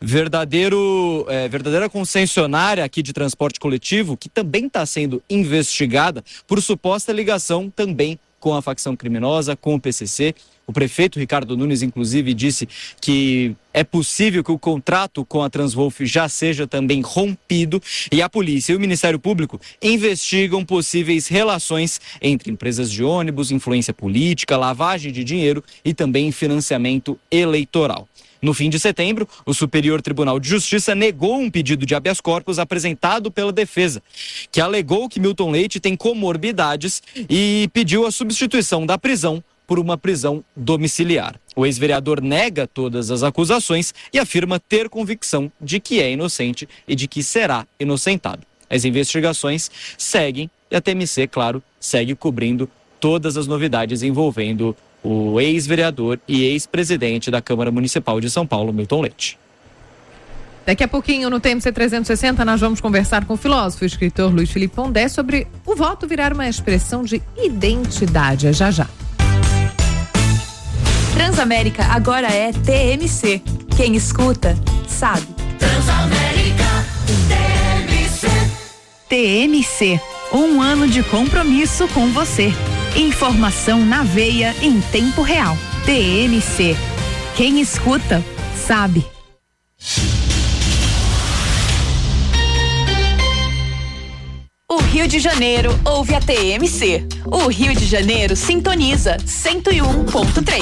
verdadeira concessionária aqui de transporte coletivo, que também está sendo investigada por suposta ligação também com a facção criminosa, com o PCC. O prefeito Ricardo Nunes, inclusive, disse que é possível que o contrato com a Transwolf já seja também rompido, e a polícia e o Ministério Público investigam possíveis relações entre empresas de ônibus, influência política, lavagem de dinheiro e também financiamento eleitoral. No fim de setembro, o Superior Tribunal de Justiça negou um pedido de habeas corpus apresentado pela defesa, que alegou que Milton Leite tem comorbidades e pediu a substituição da prisão por uma prisão domiciliar. O ex-vereador nega todas as acusações e afirma ter convicção de que é inocente e de que será inocentado. As investigações seguem e a TMC, claro, segue cobrindo todas as novidades envolvendo o ex-vereador e ex-presidente da Câmara Municipal de São Paulo, Milton Leite. Daqui a pouquinho, no TMC 360, nós vamos conversar com o filósofo e escritor Luiz Felipe Pondé sobre o voto virar uma expressão de identidade. Já já. Transamérica agora é TMC. Quem escuta, sabe. Transamérica, TMC. TMC, um ano de compromisso com você. Informação na veia em tempo real. TMC. Quem escuta, sabe. O Rio de Janeiro ouve a TMC. O Rio de Janeiro sintoniza 101.3.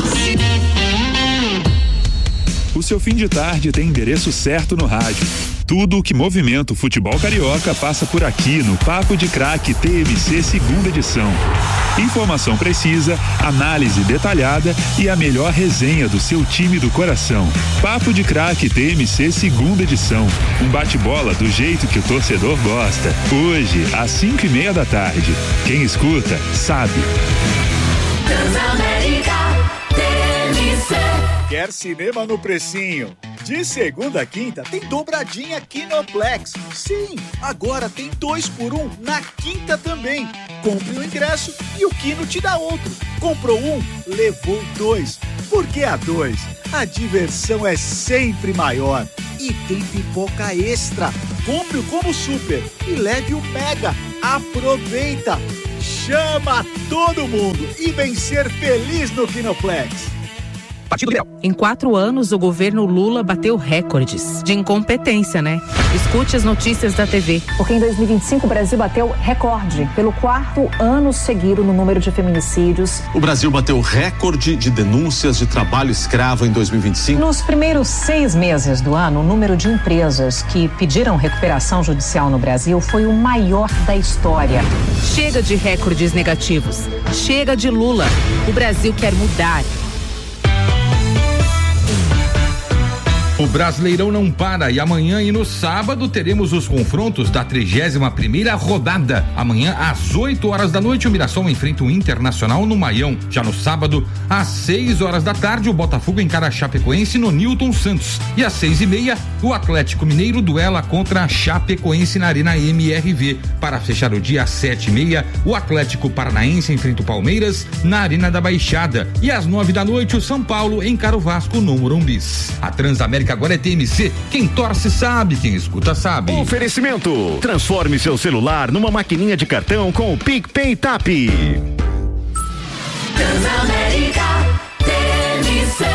O seu fim de tarde tem endereço certo no rádio. Tudo o que movimenta o futebol carioca passa por aqui no Papo de Craque TMC segunda edição. Informação precisa, análise detalhada e a melhor resenha do seu time do coração. Papo de Craque TMC segunda edição. Um bate-bola do jeito que o torcedor gosta. Hoje, às 5:30 da tarde. Quem escuta, sabe. Transamérica TMC. Quer cinema no precinho? De segunda a quinta tem dobradinha Kinoplex. Sim, agora tem 2 por 1 na quinta também. Compre um ingresso e o Kino te dá outro. Comprou um, levou 2. Porque a 2, a diversão é sempre maior. E tem pipoca extra. Compre o combo super e leve o mega. Aproveita! Chama todo mundo e vem ser feliz no Kinoplex. Em 4 anos, o governo Lula bateu recordes de incompetência, né? Escute as notícias da TV. Porque em 2025 o Brasil bateu recorde pelo 4º ano seguido no número de feminicídios. O Brasil bateu recorde de denúncias de trabalho escravo em 2025. Nos primeiros 6 meses do ano, o número de empresas que pediram recuperação judicial no Brasil foi o maior da história. Chega de recordes negativos. Chega de Lula. O Brasil quer mudar. O Brasileirão não para e amanhã e no sábado teremos os confrontos da 31ª rodada. Amanhã às 8 horas da noite o Mirassol enfrenta o Internacional no Maião. Já no sábado às 6 horas da tarde o Botafogo encara a Chapecoense no Newton Santos. E às 6:30 o Atlético Mineiro duela contra a Chapecoense na Arena MRV. Para fechar o dia às 7:30 o Atlético Paranaense enfrenta o Palmeiras na Arena da Baixada. E às 9 da noite o São Paulo encara o Vasco no Morumbis. A Transamérica agora é TMC. Quem torce sabe, quem escuta sabe. Oferecimento. Transforme seu celular numa maquininha de cartão com o PicPay Tap. Transamérica TMC.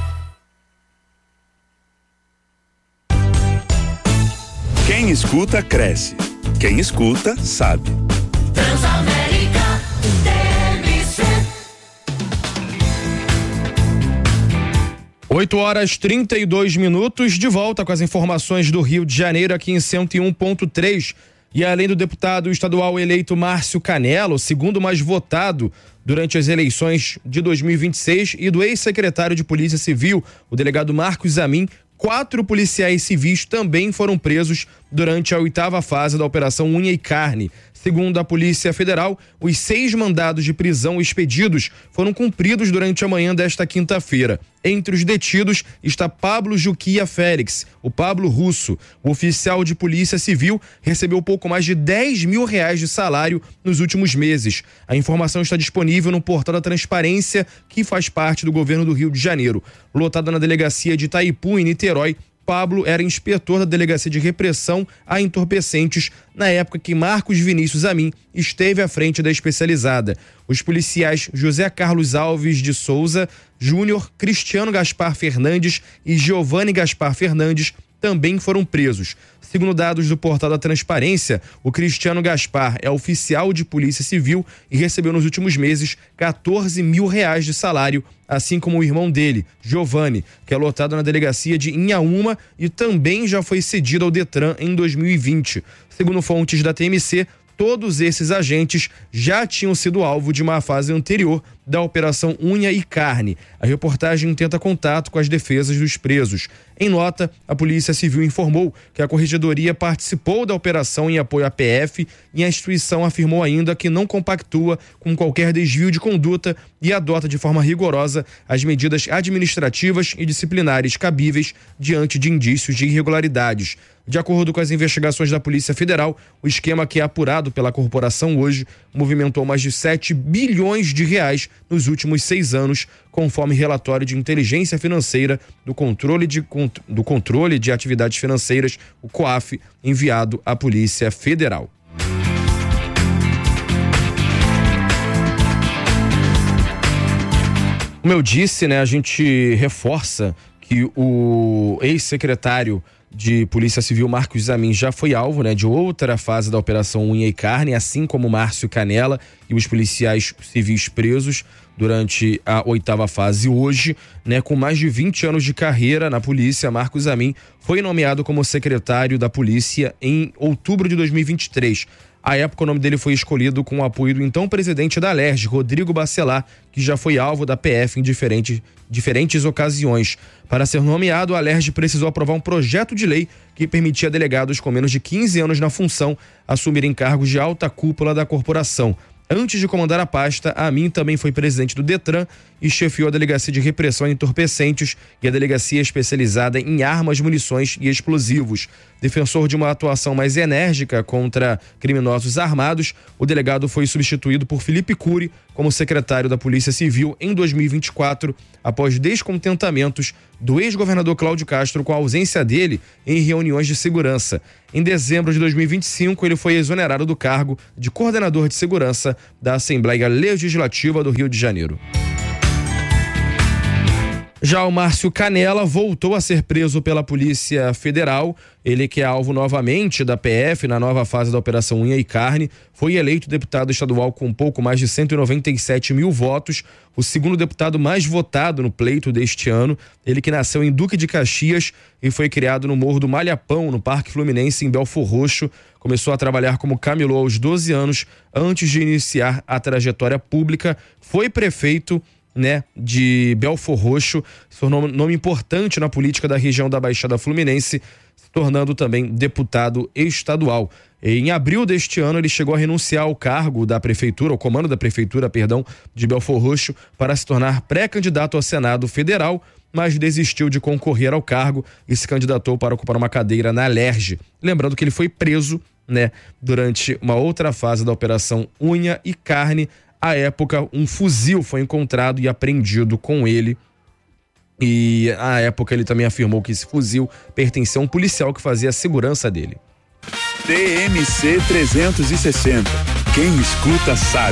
Quem escuta, cresce. Quem escuta, sabe. Transamérica TMC. 8h32, de volta com as informações do Rio de Janeiro aqui em 101.3. E além do deputado estadual eleito Márcio Canella, o segundo mais votado durante as eleições de 2026, e do ex-secretário de Polícia Civil, o delegado Marcos Amin, 4 policiais civis também foram presos durante a 8ª fase da Operação Unha e Carne. Segundo a Polícia Federal, os 6 mandados de prisão expedidos foram cumpridos durante a manhã desta quinta-feira. Entre os detidos está Pablo Juquia Félix, o Pablo Russo. O oficial de Polícia Civil recebeu pouco mais de R$10 mil de salário nos últimos meses. A informação está disponível no portal da Transparência, que faz parte do governo do Rio de Janeiro. Lotado na delegacia de Itaipu, em Niterói, Pablo era inspetor da Delegacia de Repressão a Entorpecentes na época que Marcos Vinícius Amin esteve à frente da especializada. Os policiais José Carlos Alves de Souza Júnior, Cristiano Gaspar Fernandes e Giovanni Gaspar Fernandes também foram presos. Segundo dados do portal da Transparência, o Cristiano Gaspar é oficial de Polícia Civil e recebeu nos últimos meses R$14 mil de salário, assim como o irmão dele, Giovanni, que é lotado na delegacia de Inhaúma e também já foi cedido ao Detran em 2020. Segundo fontes da TMC, todos esses agentes já tinham sido alvo de uma fase anterior da Operação Unha e Carne. A reportagem tenta contato com as defesas dos presos. Em nota, a Polícia Civil informou que a Corregedoria participou da operação em apoio à PF e a instituição afirmou ainda que não compactua com qualquer desvio de conduta e adota de forma rigorosa as medidas administrativas e disciplinares cabíveis diante de indícios de irregularidades. De acordo com as investigações da Polícia Federal, o esquema que é apurado pela corporação hoje movimentou mais de R$7 bilhões nos últimos 6 anos, conforme relatório de inteligência financeira do controle de atividades financeiras, o COAF, enviado à Polícia Federal. Como eu disse, a gente reforça que o ex-secretário de Polícia Civil Marcos Amin já foi alvo de outra fase da Operação Unha e Carne, assim como Márcio Canella e os policiais civis presos durante a 8ª fase. Hoje, com mais de 20 anos de carreira na polícia, Marcos Amin foi nomeado como secretário da polícia em outubro de 2023. À época, o nome dele foi escolhido com o apoio do então presidente da Alerj, Rodrigo Bacelar, que já foi alvo da PF em diferentes ocasiões. Para ser nomeado, a Alerj precisou aprovar um projeto de lei que permitia delegados com menos de 15 anos na função assumirem cargos de alta cúpula da corporação. Antes de comandar a pasta, Amin também foi presidente do Detran e chefiou a Delegacia de Repressão a Entorpecentes e a Delegacia Especializada em Armas, Munições e Explosivos. Defensor de uma atuação mais enérgica contra criminosos armados, o delegado foi substituído por Felipe Cury como secretário da Polícia Civil em 2024, após descontentamentos do ex-governador Cláudio Castro com a ausência dele em reuniões de segurança. Em dezembro de 2025, ele foi exonerado do cargo de coordenador de segurança da Assembleia Legislativa do Rio de Janeiro. Já o Márcio Canela voltou a ser preso pela Polícia Federal. Ele, que é alvo novamente da PF na nova fase da Operação Unha e Carne, foi eleito deputado estadual com pouco mais de 197 mil votos, o segundo deputado mais votado no pleito deste ano. Ele, que nasceu em Duque de Caxias e foi criado no Morro do Malhapão, no Parque Fluminense, em Belfor Roxo. Começou a trabalhar como camelô aos 12 anos, antes de iniciar a trajetória pública. Foi prefeito de Belfor Roxo, se tornou um nome importante na política da região da Baixada Fluminense, se tornando também deputado estadual. Em abril deste ano, ele chegou a renunciar ao cargo da prefeitura, ao comando da prefeitura, de Belfor Roxo, para se tornar pré-candidato ao Senado Federal, mas desistiu de concorrer ao cargo e se candidatou para ocupar uma cadeira na Alerj. Lembrando que ele foi preso, durante uma outra fase da Operação Unha e Carne. À época, um fuzil foi encontrado e apreendido com ele. E à época ele também afirmou que esse fuzil pertencia a um policial que fazia a segurança dele. TMC 360. Quem escuta sabe.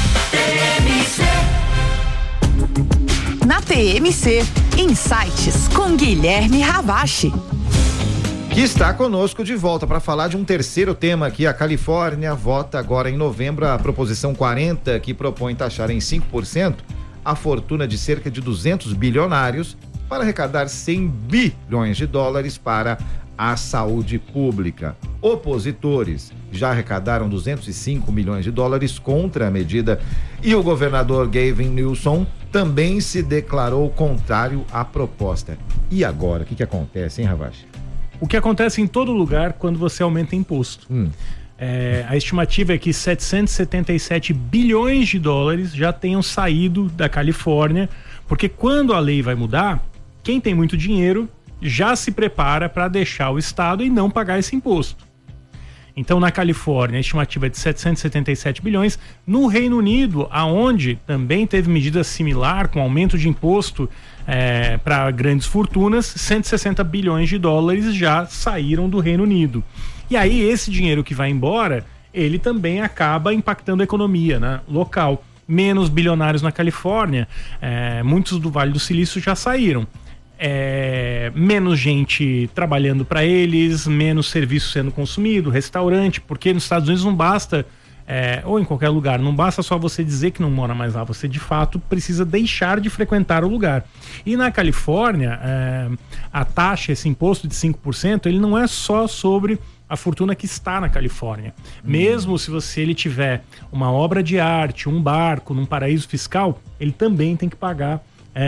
Na TMC, Insights com Guilherme Ravache. Que está conosco de volta para falar de um terceiro tema aqui. A Califórnia vota agora em novembro a proposição 40, que propõe taxar em 5% a fortuna de cerca de 200 bilionários para arrecadar 100 bilhões de dólares para a saúde pública. Opositores já arrecadaram 205 milhões de dólares contra a medida e o governador Gavin Newsom também se declarou contrário à proposta. E agora, o que acontece, hein, Ravache? O que acontece em todo lugar quando você aumenta imposto. A estimativa é que 777 bilhões de dólares já tenham saído da Califórnia, porque quando a lei vai mudar, quem tem muito dinheiro já se prepara para deixar o estado e não pagar esse imposto. Então, na Califórnia, a estimativa é de 777 bilhões. No Reino Unido, aonde também teve medida similar, com aumento de imposto para grandes fortunas, 160 bilhões de dólares já saíram do Reino Unido. E aí, esse dinheiro que vai embora, ele também acaba impactando a economia local. Menos bilionários na Califórnia, muitos do Vale do Silício já saíram. Menos gente trabalhando para eles, menos serviço sendo consumido, restaurante, porque nos Estados Unidos não basta, ou em qualquer lugar, não basta só você dizer que não mora mais lá, você de fato precisa deixar de frequentar o lugar. E na Califórnia, a taxa, esse imposto de 5%, ele não é só sobre a fortuna que está na Califórnia. Mesmo se ele tiver uma obra de arte, um barco num paraíso fiscal, ele também tem que pagar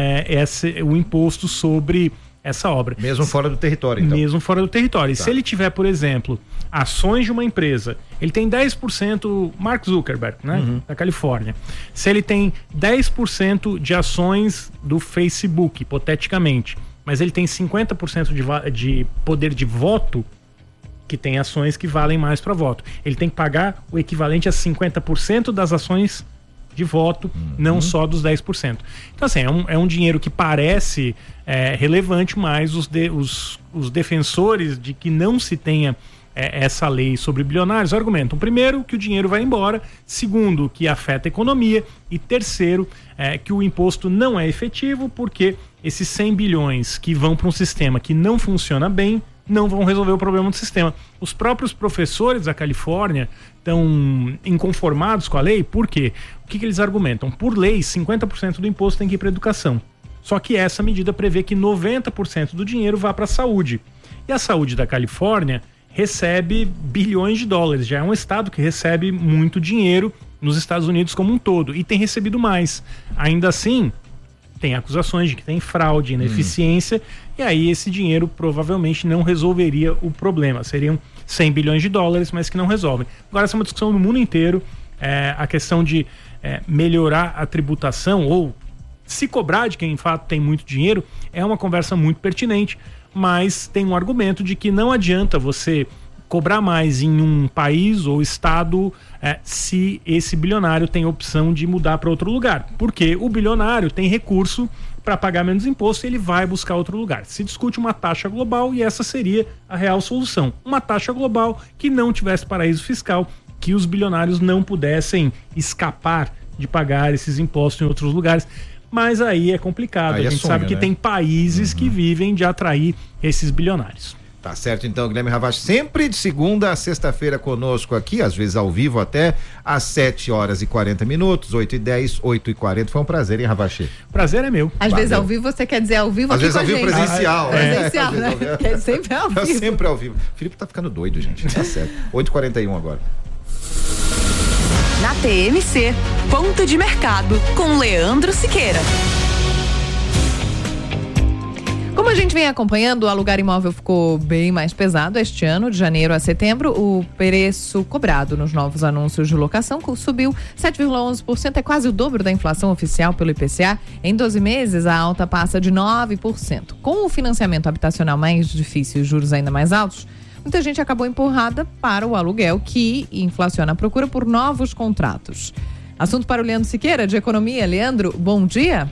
o imposto sobre essa obra. Mesmo fora do território, então. Mesmo fora do território. Tá. Se ele tiver, por exemplo, ações de uma empresa, ele tem 10%, Mark Zuckerberg, da Califórnia. Se ele tem 10% de ações do Facebook, hipoteticamente, mas ele tem 50% de poder de voto, que tem ações que valem mais para voto, ele tem que pagar o equivalente a 50% das ações de voto, não só dos 10%. Então, assim, é um dinheiro que parece relevante, mas os defensores de que não se tenha essa lei sobre bilionários argumentam, primeiro, que o dinheiro vai embora, segundo, que afeta a economia, e terceiro, que o imposto não é efetivo, porque esses 100 bilhões que vão para um sistema que não funciona bem não vão resolver o problema do sistema. Os próprios professores da Califórnia estão inconformados com a lei, por quê? O que eles argumentam? Por lei, 50% do imposto tem que ir para a educação. Só que essa medida prevê que 90% do dinheiro vá para a saúde. E a saúde da Califórnia recebe bilhões de dólares. Já é um estado que recebe muito dinheiro nos Estados Unidos como um todo. E tem recebido mais. Ainda assim, tem acusações de que tem fraude, ineficiência, e aí esse dinheiro provavelmente não resolveria o problema. Seriam 100 bilhões de dólares, mas que não resolvem. Agora, essa é uma discussão no mundo inteiro. a questão de melhorar a tributação ou se cobrar de quem, de fato, tem muito dinheiro, é uma conversa muito pertinente, mas tem um argumento de que não adianta você cobrar mais em um país ou estado se esse bilionário tem opção de mudar para outro lugar, porque o bilionário tem recurso para pagar menos imposto e ele vai buscar outro lugar. Se discute uma taxa global e essa seria a real solução, uma taxa global que não tivesse paraíso fiscal, que os bilionários não pudessem escapar de pagar esses impostos em outros lugares. Mas aí é complicado, a gente sabe que tem países que vivem de atrair esses bilionários. Tá certo, então, Guilherme Ravache, sempre de segunda a sexta-feira conosco aqui, às vezes ao vivo até às 7h40, 8h10, 8h40. Foi um prazer, hein, Ravache? Prazer é meu. Às vezes ao vivo, você quer dizer ao vivo às aqui vezes com ao vivo presencial. Presencial, né? É sempre ao vivo. É sempre ao vivo. O Felipe tá ficando doido, gente. Tá certo. 8h41 agora. Na TMC, ponto de mercado com Leandro Siqueira. Como a gente vem acompanhando, o alugar imóvel ficou bem mais pesado este ano, de janeiro a setembro. O preço cobrado nos novos anúncios de locação subiu 7,11%, é quase o dobro da inflação oficial pelo IPCA. Em 12 meses, a alta passa de 9%. Com o financiamento habitacional mais difícil e juros ainda mais altos, muita gente acabou empurrada para o aluguel, que inflaciona a procura por novos contratos. Assunto para o Leandro Siqueira, de Economia. Leandro, bom dia.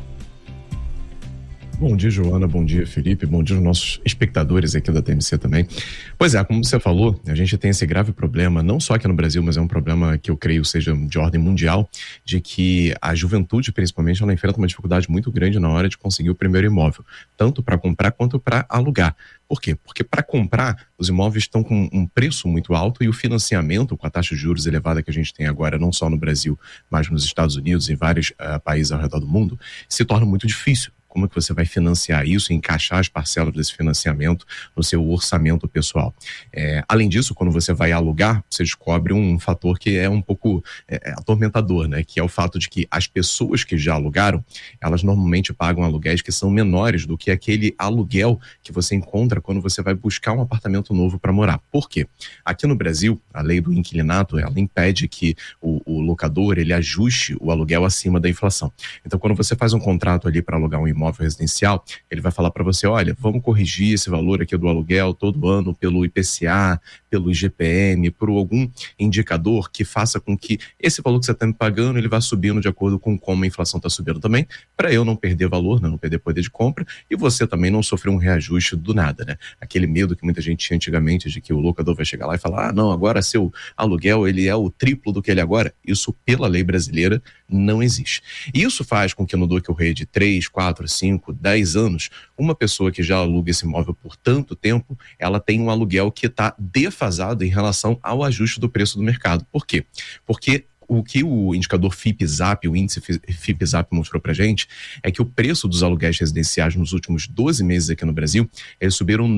Bom dia, Joana, bom dia, Felipe, bom dia aos nossos espectadores aqui da TMC também. Pois é, como você falou, a gente tem esse grave problema, não só aqui no Brasil, mas é um problema que eu creio seja de ordem mundial, de que a juventude, principalmente, ela enfrenta uma dificuldade muito grande na hora de conseguir o primeiro imóvel, tanto para comprar quanto para alugar. Por quê? Porque para comprar, os imóveis estão com um preço muito alto e o financiamento, com a taxa de juros elevada que a gente tem agora, não só no Brasil, mas nos Estados Unidos e em vários países ao redor do mundo, se torna muito difícil. Como é que você vai financiar isso, encaixar as parcelas desse financiamento no seu orçamento pessoal? Além disso, quando você vai alugar, você descobre um fator que é um pouco atormentador, né? Que é o fato de que as pessoas que já alugaram, elas normalmente pagam aluguéis que são menores do que aquele aluguel que você encontra quando você vai buscar um apartamento novo para morar. Por quê? Aqui no Brasil, a lei do inquilinato, ela impede que o locador, ele ajuste o aluguel acima da inflação. Então, quando você faz um contrato ali para alugar um imóvel residencial, ele vai falar para você, olha, vamos corrigir esse valor aqui do aluguel todo ano pelo IPCA, pelo IGPM, por algum indicador que faça com que esse valor que você está me pagando, ele vá subindo de acordo com como a inflação está subindo também, para eu não perder valor, né, não perder poder de compra, e você também não sofrer um reajuste do nada, né? Aquele medo que muita gente tinha antigamente de que o locador vai chegar lá e falar, não, agora seu aluguel, ele é o triplo do que ele é agora. Isso, pela lei brasileira, não existe. E isso faz com que no decorrer de 3, 4, 5, 10 anos, uma pessoa que já aluga esse imóvel por tanto tempo, ela tem um aluguel que está defasado em relação ao ajuste do preço do mercado. Por quê? Porque o que o indicador FIPE-ZAP, o índice FIPE-ZAP mostrou pra gente, é que o preço dos aluguéis residenciais nos últimos 12 meses aqui no Brasil, eles subiram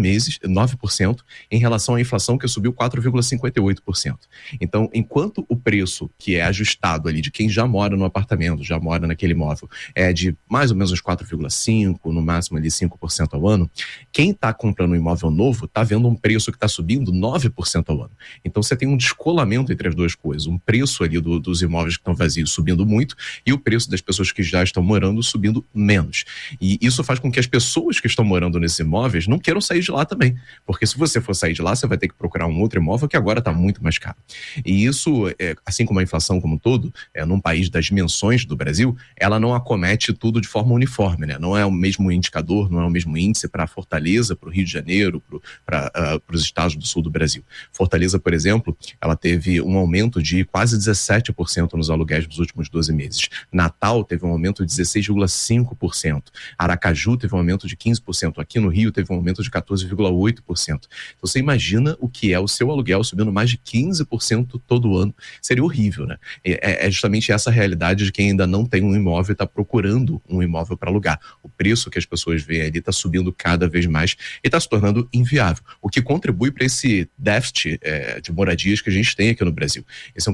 9% em relação à inflação, que subiu 4,58%. Então, enquanto o preço que é ajustado ali de quem já mora no apartamento, já mora naquele imóvel, é de mais ou menos uns 4,5%, no máximo ali 5% ao ano, quem está comprando um imóvel novo está vendo um preço que está subindo 9% ao ano. Então, você tem um descolamento entre as duas coisas, um preço ali dos imóveis que estão vazios subindo muito e o preço das pessoas que já estão morando subindo menos. E isso faz com que as pessoas que estão morando nesses imóveis não queiram sair de lá também, porque se você for sair de lá, você vai ter que procurar um outro imóvel que agora está muito mais caro. E isso, assim como a inflação como um todo, num país das dimensões do Brasil, ela não acomete tudo de forma uniforme, né? Não é o mesmo indicador, não é o mesmo índice para Fortaleza, para o Rio de Janeiro, para os estados do sul do Brasil. Fortaleza, por exemplo, ela teve um aumento de quase 17% nos aluguéis nos últimos 12 meses. Natal teve um aumento de 16,5%. Aracaju teve um aumento de 15%. Aqui no Rio teve um aumento de 14,8%. Então você imagina o que é o seu aluguel subindo mais de 15% todo ano. Seria horrível, né? É justamente essa a realidade de quem ainda não tem um imóvel e está procurando um imóvel para alugar. O preço que as pessoas veem ali está subindo cada vez mais e está se tornando inviável. O que contribui para esse déficit de moradias que a gente tem aqui no Brasil. Esse é um problema que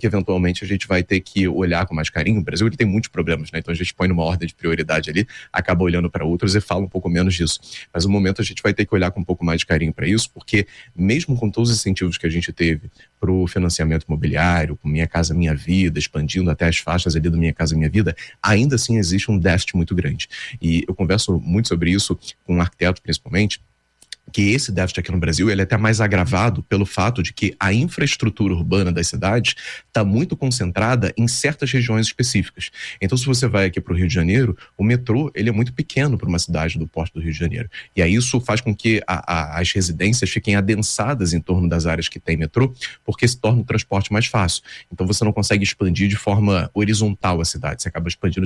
eventualmente a gente vai ter que olhar com mais carinho. O Brasil ele tem muitos problemas, né? Então a gente põe numa ordem de prioridade ali, acaba olhando para outros e fala um pouco menos disso. Mas no momento a gente vai ter que olhar com um pouco mais de carinho para isso, porque mesmo com todos os incentivos que a gente teve para o financiamento imobiliário, com Minha Casa Minha Vida, expandindo até as faixas ali do Minha Casa Minha Vida, ainda assim existe um déficit muito grande. E eu converso muito sobre isso com um arquiteto, principalmente, que esse déficit aqui no Brasil ele é até mais agravado pelo fato de que a infraestrutura urbana das cidades está muito concentrada em certas regiões específicas. Então, se você vai aqui para o Rio de Janeiro, o metrô ele é muito pequeno para uma cidade do porte do Rio de Janeiro. E aí isso faz com que as residências fiquem adensadas em torno das áreas que tem metrô, porque se torna o transporte mais fácil. Então, você não consegue expandir de forma horizontal a cidade, você acaba expandindo